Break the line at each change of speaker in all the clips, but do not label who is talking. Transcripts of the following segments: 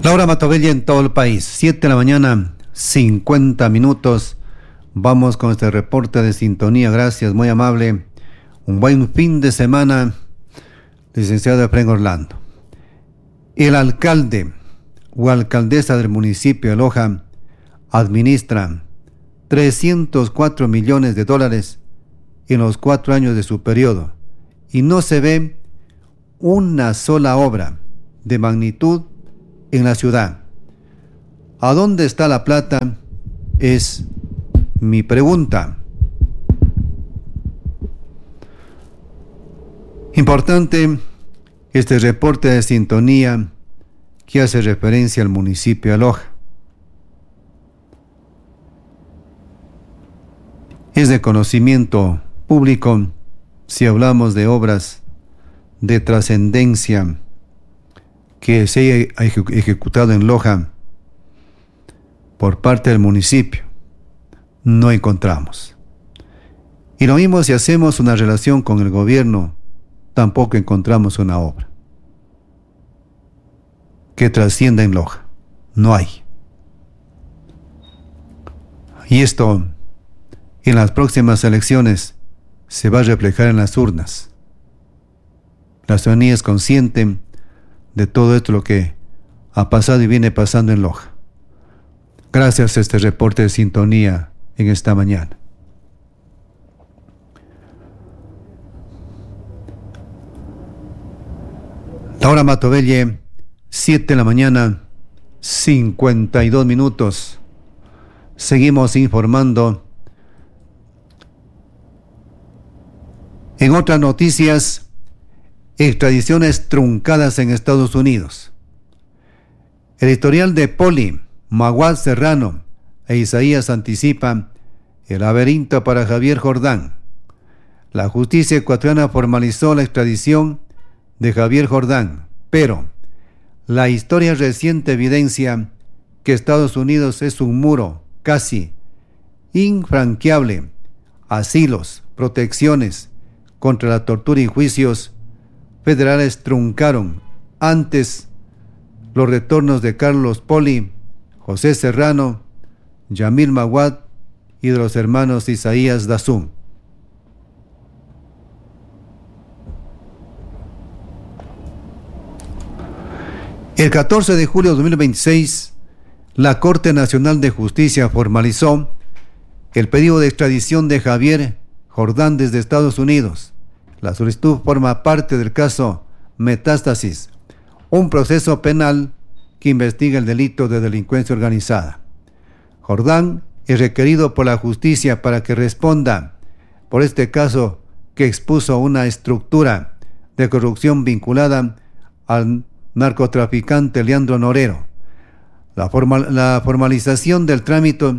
Laura Matovella en todo el país, 7 de la mañana, 50 minutos. Vamos con este reporte de sintonía, gracias, muy amable. Un buen fin de semana, licenciado Efraín Orlando. El alcalde o alcaldesa del municipio de Loja administra 304 millones de dólares en los 4 años de su periodo y no se ve una sola obra de magnitud en la ciudad. ¿A dónde está la plata? Es mi pregunta. Importante este reporte de sintonía que hace referencia al municipio de Loja. Es de conocimiento público si hablamos de obras de trascendencia que se haya ejecutado en Loja por parte del municipio. No encontramos. Y lo mismo si hacemos una relación con el gobierno, tampoco encontramos una obra que trascienda en Loja. No hay. Y esto en las próximas elecciones se va a reflejar en las urnas. La ciudadanía es consciente de todo esto lo que ha pasado y viene pasando en Loja. Gracias a este reporte de sintonía en esta mañana. Laura Matovella, 7 de la mañana, 52 minutos. Seguimos informando. En otras noticias, extradiciones truncadas en Estados Unidos. El editorial de Poli, Maguad Serrano e Isaías anticipa el laberinto para Javier Jordán. La justicia ecuatoriana formalizó la extradición de Javier Jordán, pero la historia reciente evidencia que Estados Unidos es un muro casi infranqueable. Asilos, protecciones contra la tortura y juicios federales truncaron antes los retornos de Carlos Poli, José Serrano, Yamil Maguad y de los hermanos Isaías Dazún. El 14 de julio de 2026, la Corte Nacional de Justicia formalizó el pedido de extradición de Javier Jordán desde Estados Unidos. La solicitud forma parte del caso Metástasis, un proceso penal que investiga el delito de delincuencia organizada. Jordán es requerido por la justicia para que responda por este caso que expuso una estructura de corrupción vinculada al narcotraficante Leandro Norero. La formalización del trámite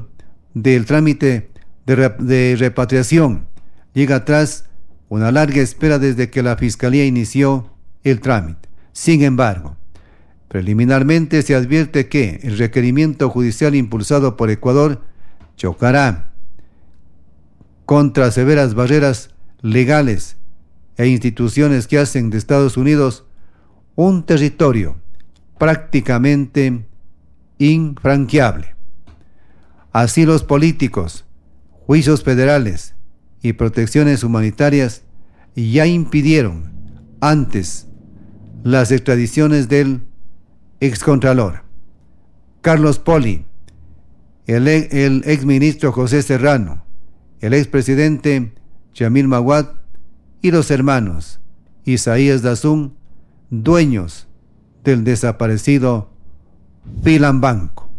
de repatriación llega tras una larga espera desde que la Fiscalía inició el trámite. Sin embargo, preliminarmente se advierte que el requerimiento judicial impulsado por Ecuador chocará contra severas barreras legales e instituciones que hacen de Estados Unidos un territorio prácticamente infranqueable. Asilos políticos, juicios federales y protecciones humanitarias ya impidieron antes las extradiciones del excontralor Carlos Poli, el exministro José Serrano, el expresidente Yamil Maguad y los hermanos Isaías Dazún, dueños del desaparecido Filambanco.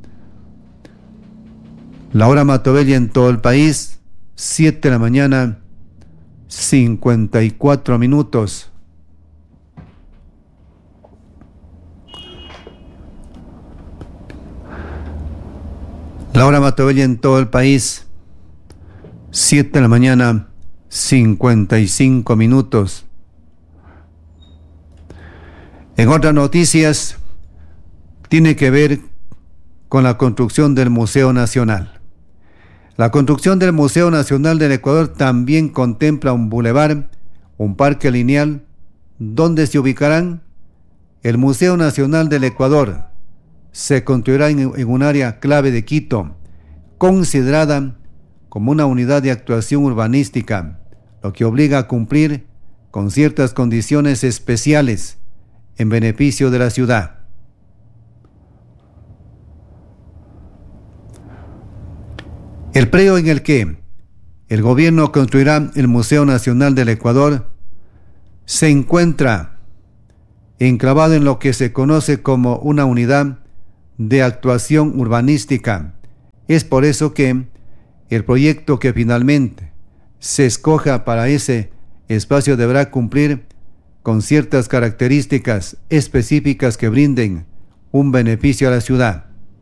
Laura Matovella en todo el país, 7 de la mañana, 54 minutos. Laura Matovella en todo el país, 7 de la mañana, 55 minutos. En otras noticias, tiene que ver con la construcción del Museo Nacional. La construcción del Museo Nacional del Ecuador también contempla un bulevar, un parque lineal, donde se ubicarán el Museo Nacional del Ecuador, se construirá en un área clave de Quito, considerada como una unidad de actuación urbanística, lo que obliga a cumplir con ciertas condiciones especiales en beneficio de la ciudad. El predio en el que el gobierno construirá el Museo Nacional del Ecuador se encuentra enclavado en lo que se conoce como una unidad de actuación urbanística. Es por eso que el proyecto que finalmente se escoja para ese espacio deberá cumplir con ciertas características específicas que brinden un beneficio a la ciudad.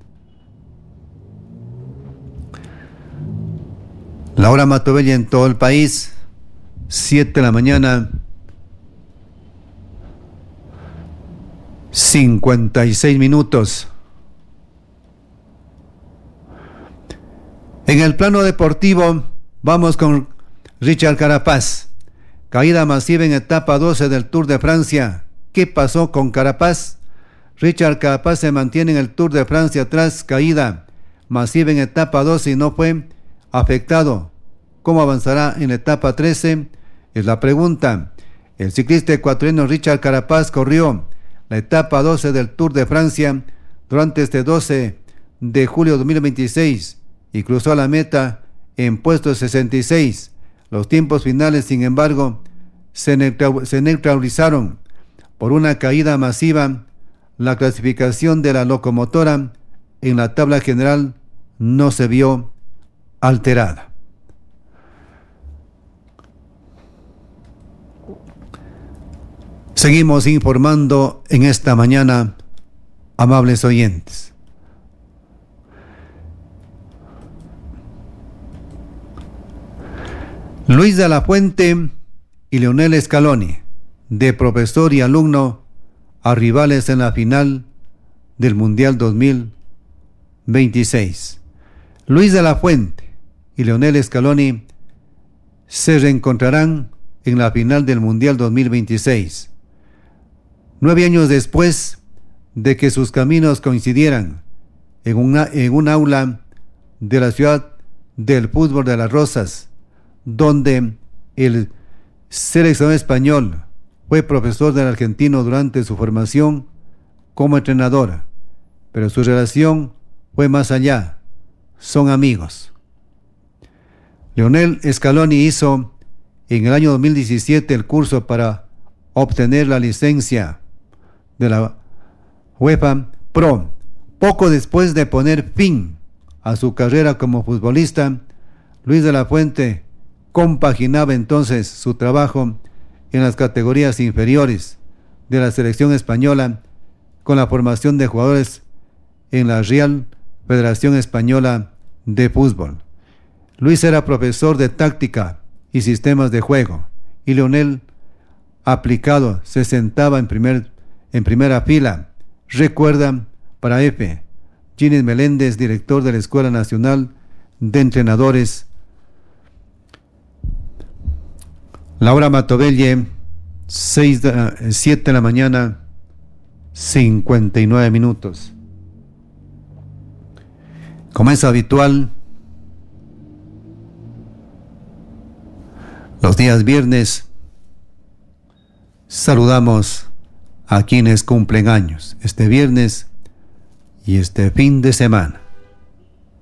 La hora Matobella en todo el país, 7 de la mañana, 56 minutos. En el plano deportivo, vamos con Richard Carapaz. Caída masiva en etapa 12 del Tour de Francia. ¿Qué pasó con Carapaz? Richard Carapaz se mantiene en el Tour de Francia tras caída masiva en etapa 12 y no fue afectado. ¿Cómo avanzará en la etapa 13? Es la pregunta. El ciclista ecuatoriano Richard Carapaz corrió la etapa 12 del Tour de Francia durante este 12 de julio de 2026 y cruzó la meta en puesto 66. Los tiempos finales, sin embargo, se neutralizaron por una caída masiva. La clasificación de la locomotora en la tabla general no se vio alterada. Seguimos informando en esta mañana, amables oyentes. Luis de la Fuente y Leonel Scaloni, de profesor y alumno, a rivales en la final del Mundial 2026. Luis de la Fuente y Leonel Scaloni se reencontrarán en la final del Mundial 2026. 9 años después de que sus caminos coincidieran en un aula de la ciudad del fútbol de Las Rosas, donde el seleccionador español fue profesor del argentino durante su formación como entrenador, pero su relación fue más allá, son amigos. Leonel Scaloni hizo en el año 2017 el curso para obtener la licencia de la UEFA Pro. Poco después de poner fin a su carrera como futbolista, Luis de la Fuente compaginaba entonces su trabajo en las categorías inferiores de la selección española con la formación de jugadores en la Real Federación Española de Fútbol. Luis era profesor de táctica y sistemas de juego, y Leonel, aplicado, se sentaba en primera fila. Recuerda para F. Ginés Meléndez, director de la Escuela Nacional de Entrenadores. Laura Matobelle, 7 de la mañana, 59 minutos. Como es habitual, los días viernes saludamos a quienes cumplen años este viernes y este fin de semana.